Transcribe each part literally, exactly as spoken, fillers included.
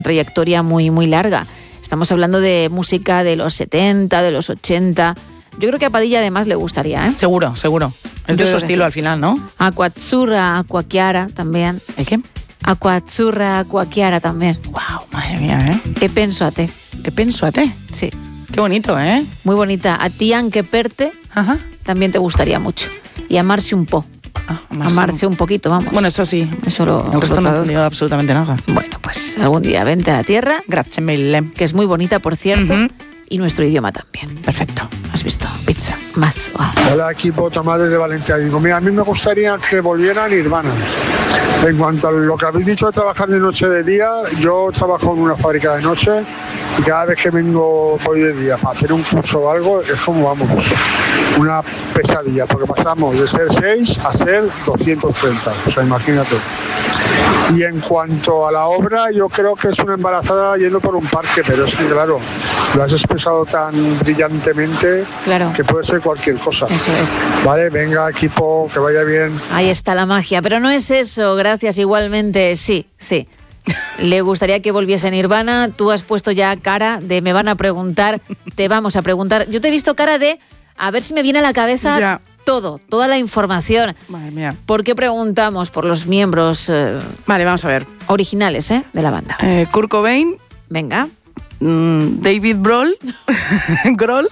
trayectoria muy, muy larga. Estamos hablando de música de los setenta, de los ochenta. Yo creo que a Padilla además le gustaría, ¿eh? Seguro, seguro. Es Yo de su creo que estilo sí. al final, ¿no? Aquazzurra, Aquachiara también. ¿El qué? Aquazzurra, Aquachiara también. Wow, madre mía, ¿eh? Te penso a te. Te penso a te. Sí. Qué bonito, ¿eh? Muy bonita. A ti, aunque perte, Ajá. también te gustaría mucho. Y amarse un po. Ah, amarse Amarse un poquito, vamos. Bueno, eso sí. Eso lo, El resto lo no he traduzco. entendido absolutamente nada. Bueno, pues algún día vente a la tierra, Grazie mille. que es muy bonita, por cierto, Ujú. y nuestro idioma también. Perfecto. ¿Has visto? Pizza. Más. Wow. Hola, equipo Tomás desde Valencia. Digo, mira, a mí me gustaría que volviera Nirvana. En cuanto a lo que habéis dicho de trabajar de noche de día, yo trabajo en una fábrica de noche y cada vez que vengo voy de día para hacer un curso o algo, es como, vamos, una pesadilla, porque pasamos de ser seis a ser doscientos treinta. O sea, imagínate. Y en cuanto a la obra, yo creo que es una embarazada yendo por un parque, pero es que, claro, lo has expresado tan brillantemente Claro. que puede ser cualquier cosa. Eso es. Vale, venga, equipo, que vaya bien. Ahí está la magia. Pero no es eso. Gracias igualmente. Sí, sí. Le gustaría que volviese Nirvana. Tú has puesto ya cara de me van a preguntar, te vamos a preguntar. Yo te he visto cara de a ver si me viene a la cabeza Ya. todo, toda la información. Madre mía. ¿Por qué preguntamos por los miembros eh, Vale, vamos a ver. originales eh, de la banda? Eh, Kurt Cobain, Venga. mm, David Grohl, Grohl.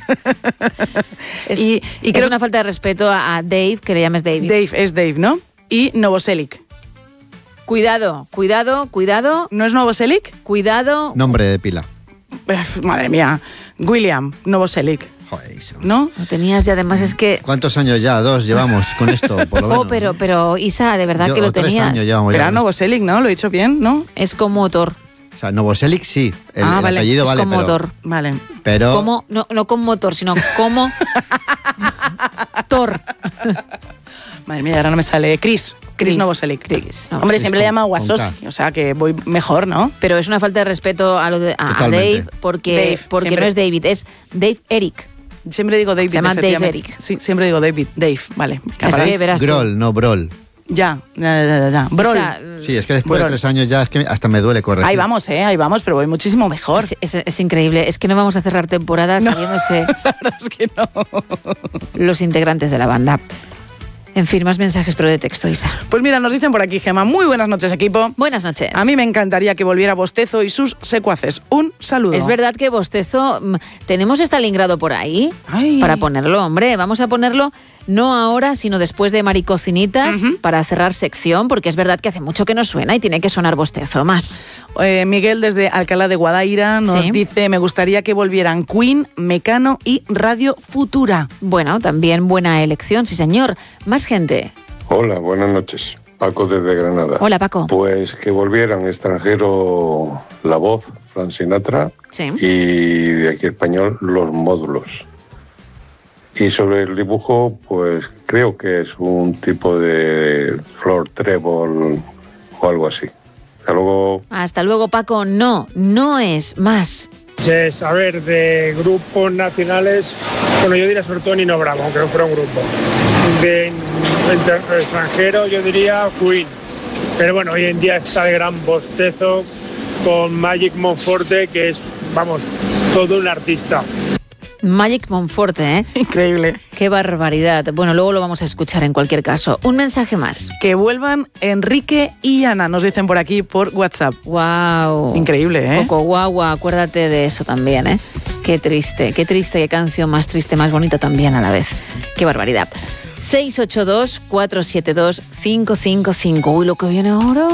Es, y, y es creo una falta de respeto a, a Dave, que le llames David. Dave es Dave, ¿no? Y Novoselic. Cuidado, cuidado, cuidado, ¿No es Novoselic? cuidado. Nombre de pila. Eh, madre mía. William Novoselic, Joder, Isa. ¿no? Lo tenías y además es que... ¿Cuántos años ya? Dos llevamos con esto, por lo menos. Oh, pero, pero Isa, de verdad Yo- que lo o tres tenías. años llevamos Pero ya era con esto. Novoselic, ¿no? Lo he dicho bien, ¿no? Es como Thor. O sea, Novoselic sí. El, Ah, el vale, apellido es vale, como pero... Thor. Vale. Pero... Como, no, no con motor, sino como Thor. Madre mía, ahora no me sale. Chris. Chris, Chris. Novoselic. Chris, no, Hombre, Chris siempre le con- llama con Wazowski. K. O sea que voy mejor, ¿no? Pero es una falta de respeto a, lo de, a, a Totalmente. Dave porque, Dave, porque siempre. no es David, es Dave Eric. Siempre digo David. Se llama Dave efectivamente. Eric. Sí, siempre digo David. Dave, vale. Es Capaz. que verás tú. Grohl, no Brol. Ya, ya, ya, ya, ya. Brol. O sea, Sí, es que después Brol. de tres años ya es que hasta me duele corregir. Ahí vamos, eh, ahí vamos, pero voy muchísimo mejor. es, es- es increíble. Es que no vamos a cerrar temporada sabiéndose La verdad es que no. los integrantes de la banda. En fin, más mensajes, pero de texto, Isa. Pues mira, nos dicen por aquí, Gemma. Muy buenas noches, equipo. Buenas noches. A mí me encantaría que volviera Bostezo y sus secuaces. Un saludo. Es verdad que Bostezo, mm, tenemos Stalingrado por ahí Ay. para ponerlo, hombre. Vamos a ponerlo no ahora, sino después de Maricocinitas Ujú. para cerrar sección, porque es verdad que hace mucho que no suena y tiene que sonar Bostezo más. Eh, Miguel desde Alcalá de Guadaira nos Sí. dice, me gustaría que volvieran Queen, Mecano y Radio Futura. Bueno, también buena elección, sí señor. Más gente. Hola, buenas noches. Paco desde Granada. Hola, Paco. Pues que volvieran extranjero La Voz, Frank Sinatra, Sí. y de aquí español Los Módulos. Y sobre el dibujo, pues creo que es un tipo de flor trébol o algo así. Hasta luego. Hasta luego, Paco. No, no es más. Pues, a ver, de grupos nacionales, bueno, yo diría sobre todo Nino Bravo, aunque no fuera un grupo. De inter- extranjero, yo diría Queen. Pero bueno, hoy en día está el gran Bostezo con Magic Monforte, que es, vamos, todo un artista. Magic Monforte, ¿eh? Increíble. Qué barbaridad. Bueno, luego lo vamos a escuchar en cualquier caso. Un mensaje más. Que vuelvan Enrique y Ana, nos dicen por aquí por WhatsApp. Wow. Increíble, ¿eh? Coco Guagua, acuérdate de eso también, ¿eh? Qué triste, qué triste, qué canción más triste, más bonita también a la vez. Qué barbaridad. seis ocho dos, cuatro siete dos, cinco cinco cinco. Uy, lo que viene ahora.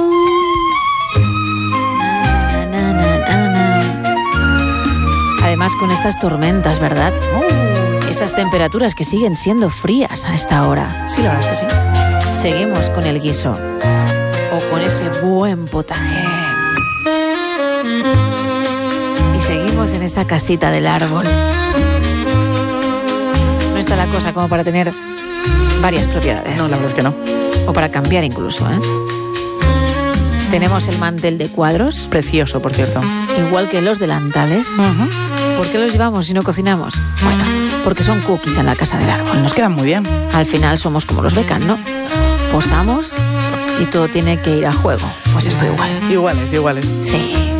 Na, na, na, na, na. Además con estas tormentas, ¿verdad? Esas temperaturas que siguen siendo frías a esta hora. Sí, la verdad es que sí. Seguimos con el guiso o con ese buen potaje. Y seguimos en esa casita del árbol. No está la cosa como para tener varias propiedades. No, la verdad es que no. O para cambiar incluso, ¿eh? Tenemos el mantel de cuadros, Precioso, por cierto. igual que los delantales. Ujú. ¿Por qué los llevamos si no cocinamos? Bueno, porque son cookies en la casa del árbol. Nos quedan muy bien. Al final somos como los Beckham, ¿no? Posamos y todo tiene que ir a juego. Pues esto igual. Iguales, iguales. Sí.